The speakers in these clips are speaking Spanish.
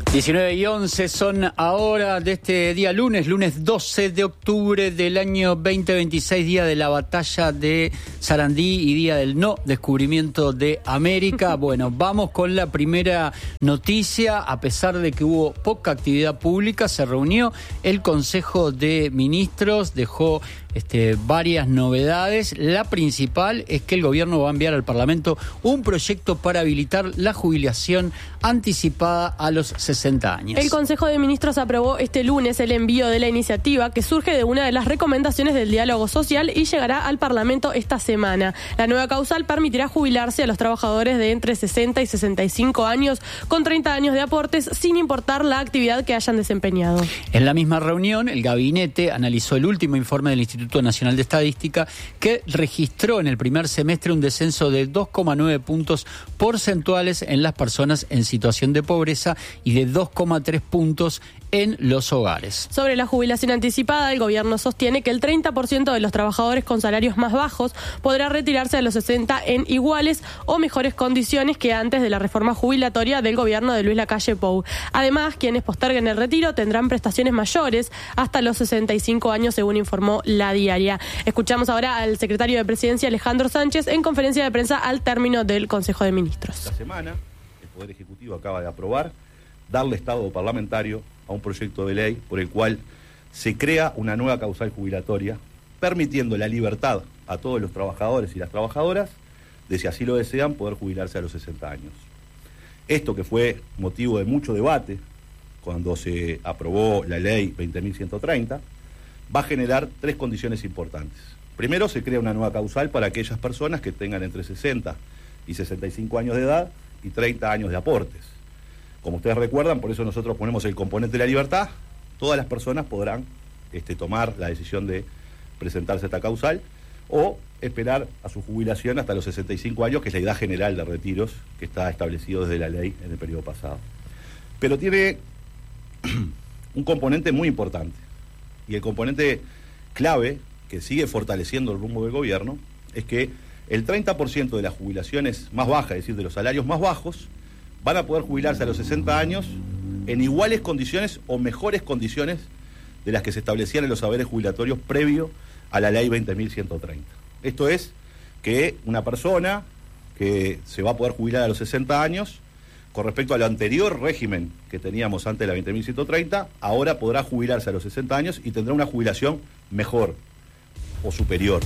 19:11 son ahora de este día lunes 12 de octubre del año 2026, día de la batalla de Sarandí y día del no descubrimiento de América. Bueno, vamos con la primera noticia. A pesar de que hubo poca actividad pública, se reunió el Consejo de Ministros, dejó varias novedades. La principal es que el gobierno va a enviar al Parlamento un proyecto para habilitar la jubilación anticipada a los 60 años. El Consejo de Ministros aprobó este lunes el envío de la iniciativa, que surge de una de las recomendaciones del diálogo social y llegará al Parlamento esta semana. La nueva causal permitirá jubilarse a los trabajadores de entre 60 y 65 años con 30 años de aportes, sin importar la actividad que hayan desempeñado. En la misma reunión, el gabinete analizó el último informe del Instituto Nacional de Estadística, que registró en el primer semestre un descenso de 2,9 puntos porcentuales en las personas en situación de pobreza y de 2,3 puntos en los hogares. Sobre la jubilación anticipada, el gobierno sostiene que el 30% de los trabajadores con salarios más bajos podrá retirarse a los 60 en iguales o mejores condiciones que antes de la reforma jubilatoria del gobierno de Luis Lacalle Pou. Además, quienes posterguen el retiro tendrán prestaciones mayores hasta los 65 años, según informó La Diaria. Escuchamos ahora al secretario de Presidencia, Alejandro Sánchez, en conferencia de prensa al término del Consejo de Ministros. Esta semana, el Poder Ejecutivo acaba de aprobar darle estado parlamentario a un proyecto de ley por el cual se crea una nueva causal jubilatoria, permitiendo la libertad a todos los trabajadores y las trabajadoras de, si así lo desean, poder jubilarse a los 60 años. Esto, que fue motivo de mucho debate cuando se aprobó la ley 20.130, va a generar tres condiciones importantes. Primero, se crea una nueva causal para aquellas personas que tengan entre 60 y 65 años de edad y 30 años de aportes. Como ustedes recuerdan, por eso nosotros ponemos el componente de la libertad. Todas las personas podrán tomar la decisión de presentarse a esta causal o esperar a su jubilación hasta los 65 años, que es la edad general de retiros que está establecido desde la ley en el periodo pasado. Pero tiene un componente muy importante, y el componente clave que sigue fortaleciendo el rumbo del gobierno es que el 30% de las jubilaciones más bajas, es decir, de los salarios más bajos, van a poder jubilarse a los 60 años en iguales condiciones o mejores condiciones de las que se establecían en los haberes jubilatorios previo a la ley 20.130. Esto es que una persona que se va a poder jubilar a los 60 años, con respecto al anterior régimen que teníamos antes de la 20.130, ahora podrá jubilarse a los 60 años y tendrá una jubilación mejor o superior.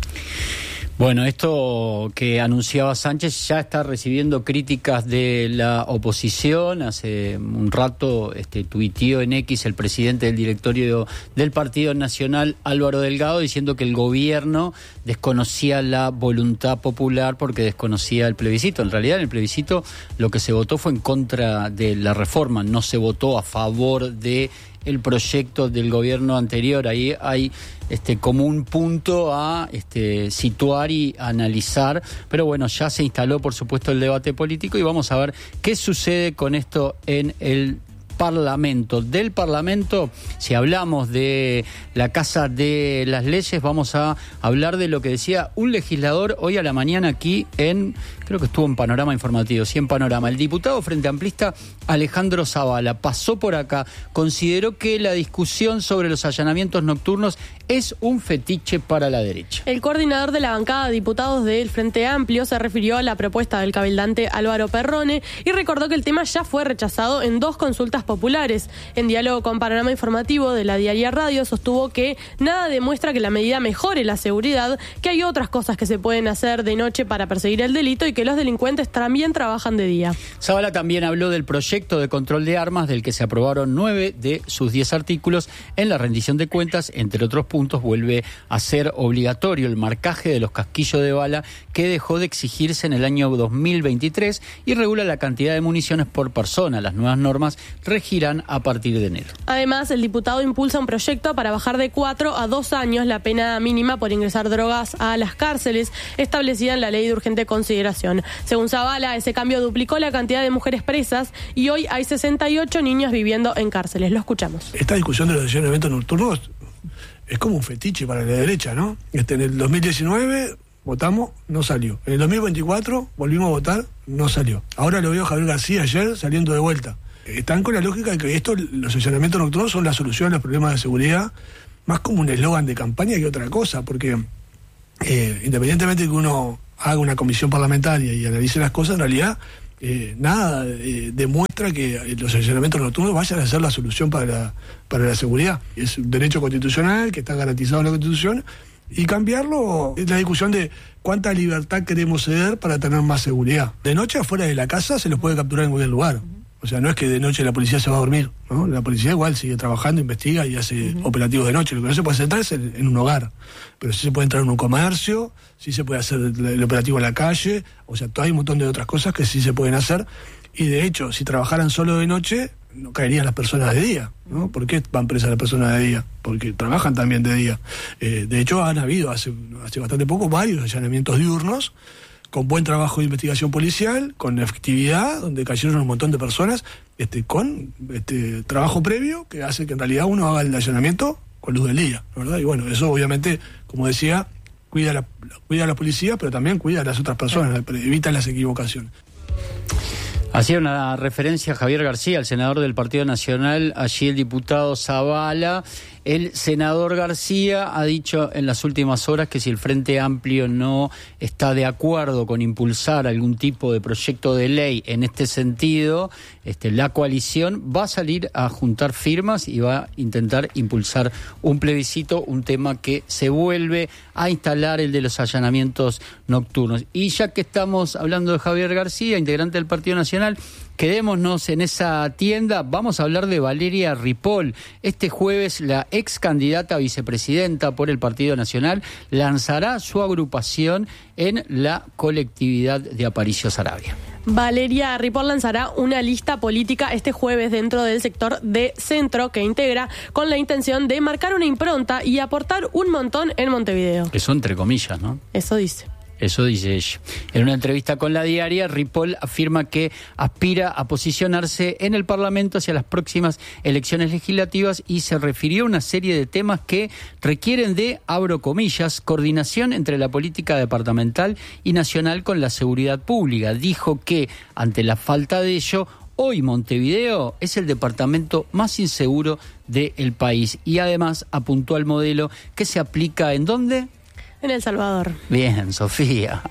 Bueno, esto que anunciaba Sánchez ya está recibiendo críticas de la oposición. Hace un rato tuiteó en X el presidente del directorio del Partido Nacional, Álvaro Delgado, diciendo que el gobierno desconocía la voluntad popular porque desconocía el plebiscito. En realidad, en el plebiscito lo que se votó fue en contra de la reforma, no se votó a favor de el proyecto del gobierno anterior. Ahí hay como un punto a situar y analizar, pero bueno, ya se instaló por supuesto el debate político y vamos a ver qué sucede con esto en el Parlamento. Del Parlamento, si hablamos de la Casa de las Leyes, vamos a hablar de lo que decía un legislador hoy a la mañana aquí creo que estuvo en Panorama Informativo, sí, en Panorama. El diputado Frente Amplista Alejandro Zavala pasó por acá, consideró que la discusión sobre los allanamientos nocturnos es un fetiche para la derecha. El coordinador de la bancada de diputados del Frente Amplio se refirió a la propuesta del cabildante Álvaro Perrone y recordó que el tema ya fue rechazado en 2 consultas populares. En diálogo con Panorama Informativo de La Diaria Radio, sostuvo que nada demuestra que la medida mejore la seguridad, que hay otras cosas que se pueden hacer de noche para perseguir el delito y que los delincuentes también trabajan de día. Zavala también habló del proyecto de control de armas, del que se aprobaron 9 de sus 10 artículos. En la rendición de cuentas, entre otros puntos, vuelve a ser obligatorio el marcaje de los casquillos de bala, que dejó de exigirse en el año 2023, y regula la cantidad de municiones por persona. Las nuevas normas regirán a partir de enero. Además, el diputado impulsa un proyecto para bajar de 4 a 2 años la pena mínima por ingresar drogas a las cárceles, establecida en la Ley de Urgente Consideración. Según Zavala, ese cambio duplicó la cantidad de mujeres presas y hoy hay 68 niños viviendo en cárceles. Lo escuchamos. Esta discusión de los allanamientos nocturnos es como un fetiche para la derecha, ¿no? En el 2019 votamos, no salió. En el 2024 volvimos a votar, no salió. Ahora lo veo a Javier García ayer saliendo de vuelta. están con la lógica de que los allanamientos nocturnos son la solución a los problemas de seguridad, más como un eslogan de campaña que otra cosa, porque independientemente de que uno haga una comisión parlamentaria y analice las cosas, en realidad nada demuestra que los allanamientos nocturnos vayan a ser la solución para la seguridad. Es un derecho constitucional que está garantizado en la Constitución, y cambiarlo es la discusión de cuánta libertad queremos ceder para tener más seguridad. De noche afuera de la casa se los puede capturar en cualquier lugar. O sea, no es que de noche la policía se va a dormir, ¿no? La policía igual sigue trabajando, investiga y hace operativos de noche. Lo que no se puede centrar es en un hogar, pero sí se puede entrar en un comercio, sí se puede hacer el operativo en la calle. O sea, hay un montón de otras cosas que sí se pueden hacer, y de hecho, si trabajaran solo de noche, no caerían las personas de día, ¿no? ¿Por qué van presas las personas de día? Porque trabajan también de día. De hecho, han habido hace bastante poco varios allanamientos diurnos, con buen trabajo de investigación policial, con efectividad, donde cayeron un montón de personas, con trabajo previo que hace que en realidad uno haga el allanamiento con luz del día, ¿verdad? Y bueno, eso obviamente, como decía, cuida a la policía, pero también cuida a las otras personas, evita las equivocaciones. Hacía una referencia a Javier García, el senador del Partido Nacional, allí el diputado Zavala. El senador García ha dicho en las últimas horas que si el Frente Amplio no está de acuerdo con impulsar algún tipo de proyecto de ley en este sentido, la coalición va a salir a juntar firmas y va a intentar impulsar un plebiscito, un tema que se vuelve a instalar, el de los allanamientos nocturnos. Y ya que estamos hablando de Javier García, integrante del Partido Nacional, quedémonos en esa tienda. Vamos a hablar de Valeria Ripoll. Este jueves la ex candidata a vicepresidenta por el Partido Nacional lanzará su agrupación en la colectividad de Aparicio Saravia. Valeria Ripoll lanzará una lista política este jueves dentro del sector de centro que integra, con la intención de marcar una impronta y aportar un montón en Montevideo. Eso entre comillas, ¿no? Eso dice. Eso dice ella. En una entrevista con La Diaria, Ripoll afirma que aspira a posicionarse en el Parlamento hacia las próximas elecciones legislativas y se refirió a una serie de temas que requieren de, abro comillas, coordinación entre la política departamental y nacional con la seguridad pública. Dijo que, ante la falta de ello, hoy Montevideo es el departamento más inseguro del país, y además apuntó al modelo que se aplica ¿en dónde? En El Salvador. Bien, Sofía.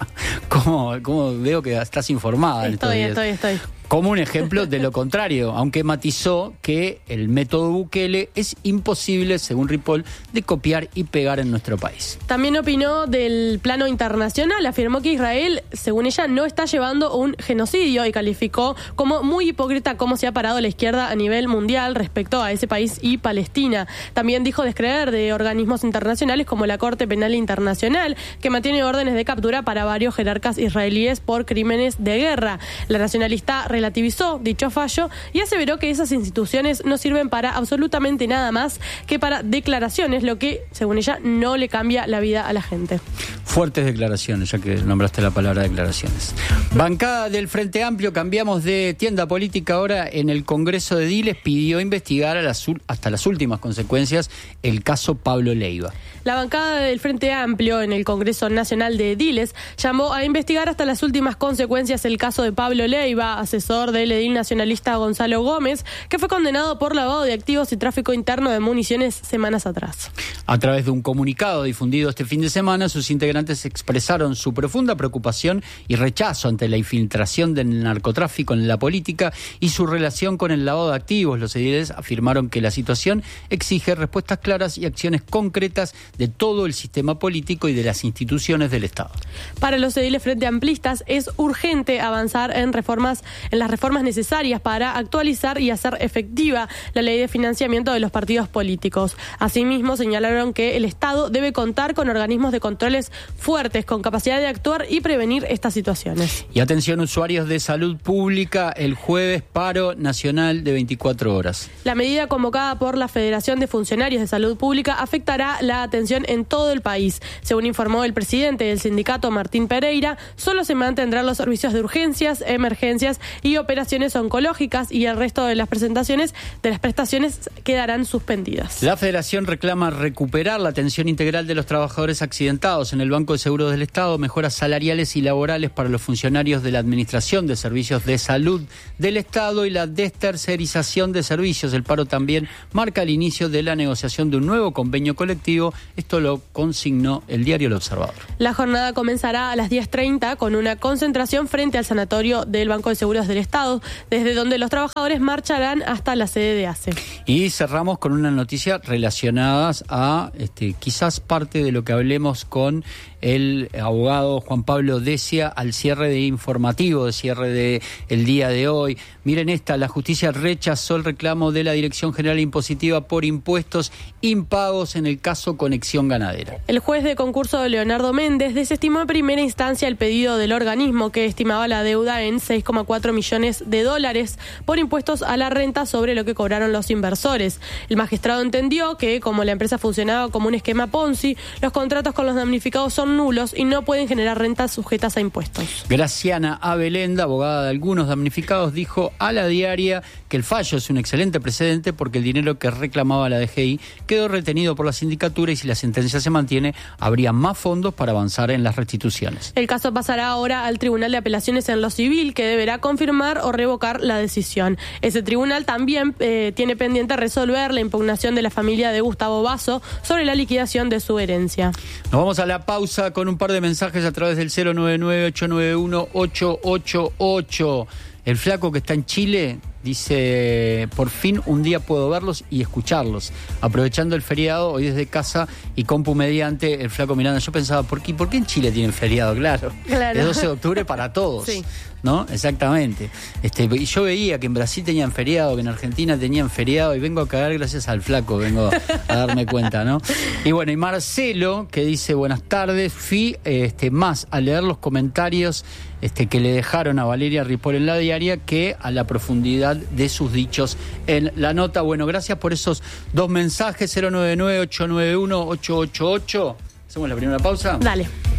¿Cómo veo que estás informada? Estoy. Como un ejemplo de lo contrario, aunque matizó que el método Bukele es imposible, según Ripoll, de copiar y pegar en nuestro país. También opinó del plano internacional, afirmó que Israel, según ella, no está llevando un genocidio y calificó como muy hipócrita cómo se ha parado la izquierda a nivel mundial respecto a ese país y Palestina. También dijo descreer de organismos internacionales como la Corte Penal Internacional, que mantiene órdenes de captura para varios jerarcas israelíes por crímenes de guerra. La nacionalista relativizó dicho fallo y aseveró que esas instituciones no sirven para absolutamente nada más que para declaraciones, lo que, según ella, no le cambia la vida a la gente. Fuertes declaraciones, ya que nombraste la palabra declaraciones. Bancada del Frente Amplio, cambiamos de tienda política ahora. En el Congreso de Diles pidió investigar hasta las últimas consecuencias el caso Pablo Leiva. La bancada del Frente Amplio en el Congreso Nacional de Diles llamó a investigar hasta las últimas consecuencias el caso de Pablo Leiva, asesor del edil nacionalista Gonzalo Gómez, que fue condenado por lavado de activos y tráfico interno de municiones semanas atrás. A través de un comunicado difundido este fin de semana, sus integrantes expresaron su profunda preocupación y rechazo ante la infiltración del narcotráfico en la política y su relación con el lavado de activos. Los ediles afirmaron que la situación exige respuestas claras y acciones concretas de todo el sistema político y de las instituciones del Estado. Para los ediles frente amplistas es urgente avanzar en las reformas necesarias para actualizar y hacer efectiva la ley de financiamiento de los partidos políticos. Asimismo, señalaron que el Estado debe contar con organismos de controles fuertes, con capacidad de actuar y prevenir estas situaciones. Y atención, usuarios de salud pública, el jueves paro nacional de 24 horas. La medida convocada por la Federación de Funcionarios de Salud Pública afectará la atención en todo el país. Según informó el presidente del sindicato, Martín Pereira, solo se mantendrán los servicios de urgencias, emergencias y y operaciones oncológicas, y el resto de las prestaciones quedarán suspendidas. La Federación reclama recuperar la atención integral de los trabajadores accidentados en el Banco de Seguros del Estado, mejoras salariales y laborales para los funcionarios de la Administración de Servicios de Salud del Estado y la destercerización de servicios. El paro también marca el inicio de la negociación de un nuevo convenio colectivo. Esto lo consignó el diario El Observador. La jornada comenzará a las 10:30 con una concentración frente al sanatorio del Banco de Seguros del Estado, desde donde los trabajadores marcharán hasta la sede de ACE. Y cerramos con una noticia relacionada a quizás parte de lo que hablemos con el abogado Juan Pablo Decia al cierre de informativo, de cierre de el día de hoy. Miren esta, la justicia rechazó el reclamo de la Dirección General Impositiva por impuestos impagos en el caso Conexión Ganadera. El juez de concurso Leonardo Méndez desestimó en primera instancia el pedido del organismo, que estimaba la deuda en $6,4 millones por impuestos a la renta sobre lo que cobraron los inversores. El magistrado entendió que, como la empresa funcionaba como un esquema Ponzi, los contratos con los damnificados son nulos y no pueden generar rentas sujetas a impuestos. Graciana Abelenda, abogada de algunos damnificados, dijo a La Diaria que el fallo es un excelente precedente porque el dinero que reclamaba la DGI quedó retenido por la sindicatura y si la sentencia se mantiene, habría más fondos para avanzar en las restituciones. El caso pasará ahora al Tribunal de Apelaciones en lo Civil, que deberá confirmar o revocar la decisión. Ese tribunal también tiene pendiente resolver la impugnación de la familia de Gustavo Basso sobre la liquidación de su herencia. Nos vamos a la pausa con un par de mensajes a través del 099-891-888. El flaco que está en Chile dice: por fin un día puedo verlos y escucharlos. Aprovechando el feriado, hoy desde casa y compu mediante, el flaco Miranda. Yo pensaba, ¿por qué en Chile tienen feriado? Claro. Es 12 de octubre para todos. Sí. ¿No? Exactamente. Y yo veía que en Brasil tenían feriado, que en Argentina tenían feriado, y vengo a caer gracias al flaco, vengo a darme cuenta, ¿no? Y bueno, y Marcelo, que dice: buenas tardes, fui más a leer los comentarios que le dejaron a Valeria Ripoll en La Diaria que a la profundidad de sus dichos en la nota. Bueno, gracias por esos dos mensajes. 099-891-888. ¿Hacemos la primera pausa? Dale.